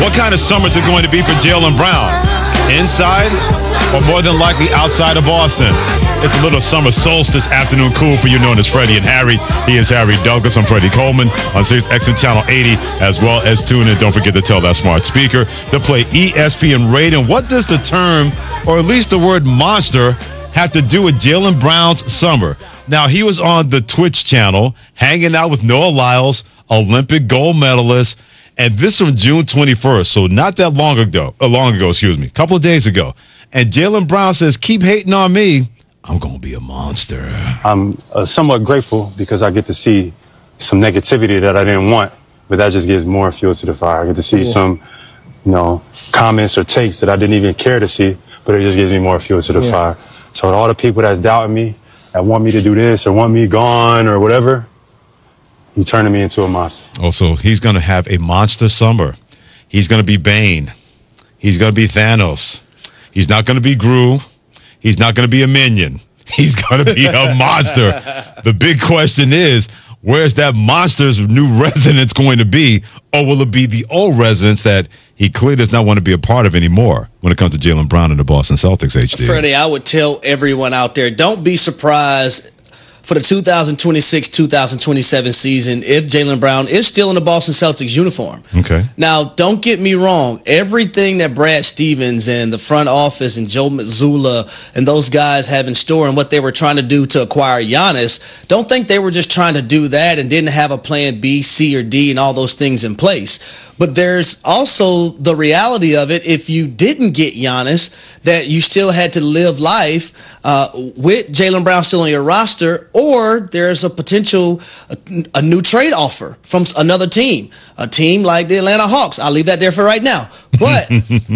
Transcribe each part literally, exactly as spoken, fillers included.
What kind of summer is it going to be for Jaylen Brown? Inside or more than likely outside of Boston? It's a little summer solstice afternoon cool for you known as Freddie and Harry. He is Harry Douglas. I'm Freddie Coleman on Sirius X M Channel eighty, as well as tune in. Don't forget to tell that smart speaker to play E S P N Radio. What does the term, or at least the word monster, have to do with Jaylen Brown's summer? Now, he was on the Twitch channel hanging out with Noah Lyles, Olympic gold medalist, and this from June twenty-first, so not that long ago, uh, long ago, excuse me, a couple of days ago. And Jaylen Brown says, keep hating on me, I'm going to be a monster. I'm uh, somewhat grateful because I get to see some negativity that I didn't want, but that just gives more fuel to the fire. I get to see yeah. some, you know, comments or takes that I didn't even care to see, but it just gives me more fuel to the yeah. fire. So all the people that's doubting me, that want me to do this or want me gone or whatever, you're turning me into a monster. Also, he's going to have a monster summer. He's going to be Bane. He's going to be Thanos. He's not going to be Gru. He's not going to be a minion. He's going to be a monster. The big question is, where's that monster's new residence going to be? Or will it be the old residence that he clearly does not want to be a part of anymore when it comes to Jaylen Brown and the Boston Celtics, H D? Freddie, I would tell everyone out there, don't be surprised for the two thousand twenty-six two thousand twenty-seven season if Jaylen Brown is still in the Boston Celtics uniform. Okay. Now, don't get me wrong. Everything that Brad Stevens and the front office and Joe Mazzulla and those guys have in store and what they were trying to do to acquire Giannis, don't think they were just trying to do that and didn't have a plan B, C, or D and all those things in place. But there's also the reality of it, if you didn't get Giannis, that you still had to live life uh, with Jaylen Brown still on your roster, or there's a potential, a, a new trade offer from another team, a team like the Atlanta Hawks. I'll leave that there for right now. But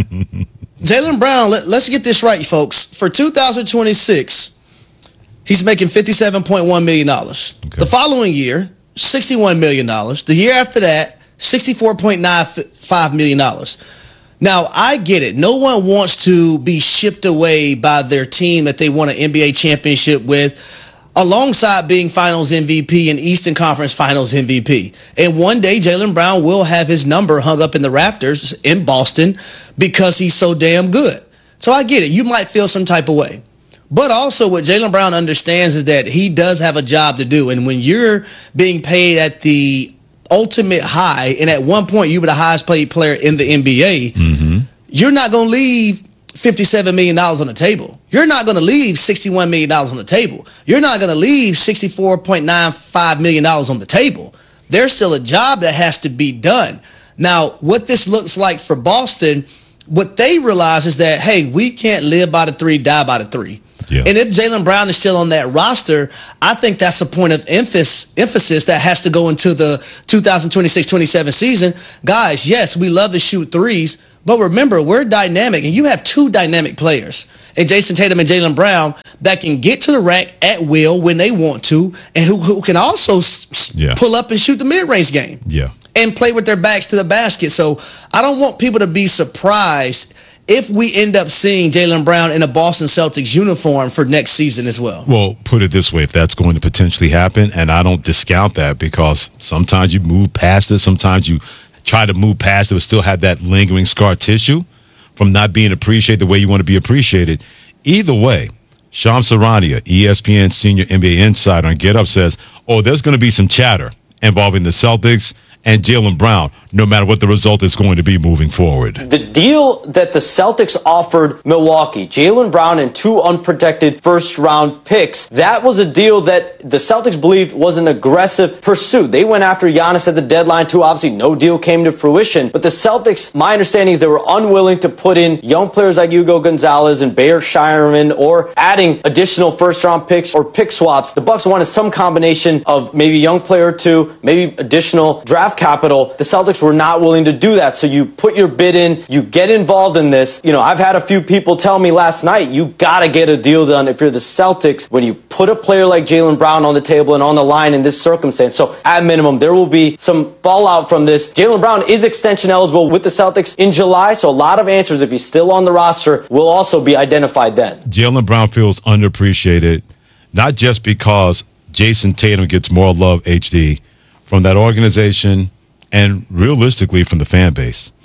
Jaylen Brown, let, let's get this right, folks. For two thousand twenty-six, he's making fifty-seven point one million dollars. Okay. The following year, sixty-one million dollars. The year after that, sixty-four point nine five million dollars. Now, I get it. No one wants to be shipped away by their team that they won an N B A championship with, alongside being Finals M V P and Eastern Conference Finals M V P. And one day, Jaylen Brown will have his number hung up in the rafters in Boston because he's so damn good. So I get it. You might feel some type of way. But also what Jaylen Brown understands is that he does have a job to do. And when you're being paid at the ultimate high, and at one point you were the highest paid player in the N B A, mm-hmm. you're not going to leave fifty-seven million dollars on the table. You're not going to leave sixty-one million dollars on the table. You're not going to leave sixty-four point nine five million dollars on the table. There's still a job that has to be done. Now, what this looks like for Boston, what they realize is that, hey, we can't live by the three, die by the three. Yeah. And if Jaylen Brown is still on that roster, I think that's a point of emphasis emphasis that has to go into the two thousand twenty-six twenty-seven season. Guys, yes, we love to shoot threes, but remember, we're dynamic, and you have two dynamic players, and Jason Tatum and Jaylen Brown, that can get to the rack at will when they want to, and who, who can also yeah. pull up and shoot the mid-range game. Yeah. And play with their backs to the basket. So I don't want people to be surprised if we end up seeing Jaylen Brown in a Boston Celtics uniform for next season as well. Well, put it this way, if that's going to potentially happen, and I don't discount that because sometimes you move past it, sometimes you try to move past it but still have that lingering scar tissue from not being appreciated the way you want to be appreciated. Either way, Shams Charania, E S P N senior N B A insider on Get Up, says, oh, there's going to be some chatter involving the Celtics and Jaylen Brown, no matter what the result is going to be moving forward. The deal that the Celtics offered Milwaukee, Jaylen Brown and two unprotected first-round picks, that was a deal that the Celtics believed was an aggressive pursuit. They went after Giannis at the deadline, too. Obviously, no deal came to fruition. But the Celtics, my understanding is they were unwilling to put in young players like Hugo Gonzalez and Bayer Shireman or adding additional first-round picks or pick swaps. The Bucks wanted some combination of maybe a young player or two, maybe additional draft capital. The Celtics were not willing to do that. So you put your bid in, you get involved in this. You know, I've had a few people tell me last night, you got to get a deal done if you're the Celtics when you put a player like Jaylen Brown on the table and on the line in this circumstance. So at minimum, there will be some fallout from this. Jaylen Brown is extension eligible with the Celtics in July. So a lot of answers, if he's still on the roster, will also be identified then. Jaylen Brown feels underappreciated, not just because Jason Tatum gets more love, H D, from that organization and realistically from the fan base.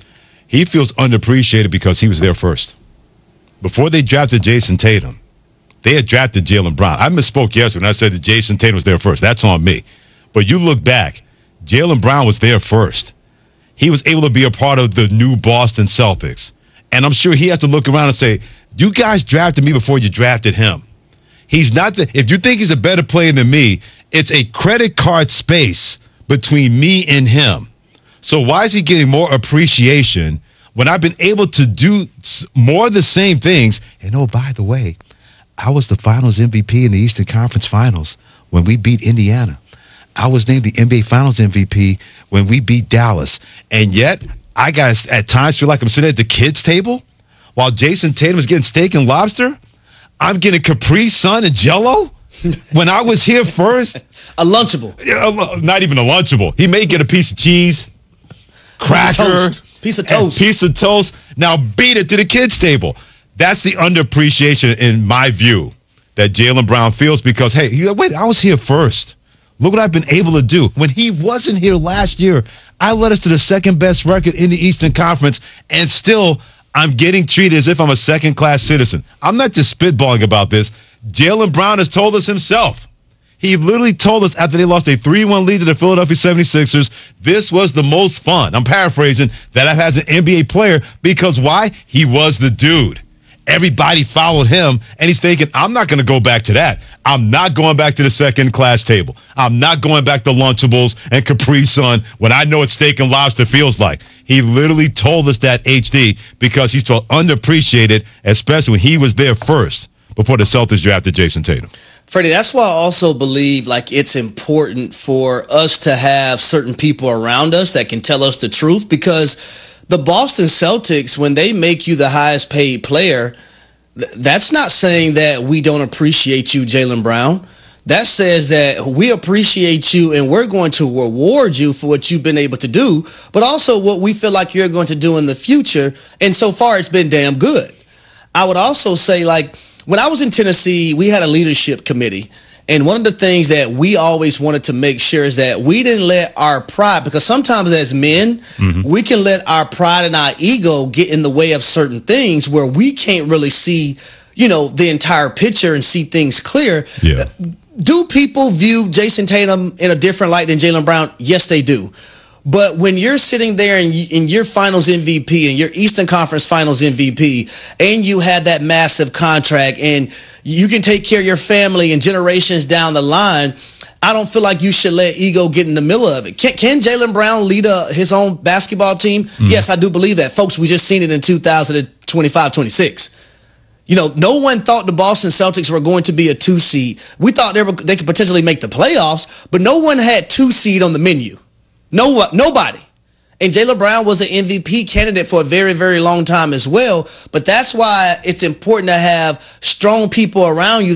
he feels underappreciated because he was there first. Before they drafted Jason Tatum, they had drafted Jaylen Brown. I misspoke yesterday when I said that Jason Tatum was there first. That's on me. But you look back, Jaylen Brown was there first. He was able to be a part of the new Boston Celtics. And I'm sure he has to look around and say, you guys drafted me before you drafted him. He's not the, if you think he's a better player than me, it's a credit card space between me and him. So why is he getting more appreciation when I've been able to do more of the same things? And oh, by the way, I was the Finals M V P in the Eastern Conference Finals when we beat Indiana. I was named the N B A Finals M V P when we beat Dallas. And yet, I guys at times feel like I'm sitting at the kids' table while Jason Tatum is getting steak and lobster. I'm getting Capri Sun and Jell-O when I was here first. A Lunchable. Yeah, not even a Lunchable. He may get a piece of cheese, cracker, piece of toast. Piece of toast. Piece of toast. Now beat it to the kids' table. That's the underappreciation in my view that Jaylen Brown feels because, hey, you, wait, I was here first. Look what I've been able to do. When he wasn't here last year, I led us to the second best record in the Eastern Conference, and still I'm getting treated as if I'm a second-class citizen. I'm not just spitballing about this. Jaylen Brown has told us himself. He literally told us after they lost a three one lead to the Philadelphia seventy-sixers, this was the most fun, I'm paraphrasing, that I've had as an N B A player because why? He was the dude. Everybody followed him, and he's thinking, I'm not going to go back to that. I'm not going back to the second-class table. I'm not going back to Lunchables and Capri Sun when I know what steak and lobster feels like. He literally told us that, H D, because he's felt underappreciated, especially when he was there first before the Celtics drafted Jason Tatum. Freddie, that's why I also believe like it's important for us to have certain people around us that can tell us the truth, because the Boston Celtics, when they make you the highest paid player, th- that's not saying that we don't appreciate you, Jaylen Brown. That says that we appreciate you and we're going to reward you for what you've been able to do, but also what we feel like you're going to do in the future. And so far, it's been damn good. I would also say, like, when I was in Tennessee, we had a leadership committee. And one of the things that we always wanted to make sure is that we didn't let our pride, because sometimes as men, mm-hmm. we can let our pride and our ego get in the way of certain things where we can't really see, you know, the entire picture and see things clear. Yeah. Do people view Jason Tatum in a different light than Jaylen Brown? Yes, they do. But when you're sitting there and you, in your Finals M V P and your Eastern Conference Finals M V P, and you have that massive contract and you can take care of your family and generations down the line, I don't feel like you should let ego get in the middle of it. Can, can Jaylen Brown lead a, his own basketball team? Mm. Yes, I do believe that. Folks, we just seen it in two thousand twenty-five twenty-six. You know, no one thought the Boston Celtics were going to be a two seed. We thought they were they could potentially make the playoffs, but no one had two seed on the menu. No, nobody. And Jaylen Brown was the M V P candidate for a very, very long time as well. But that's why it's important to have strong people around you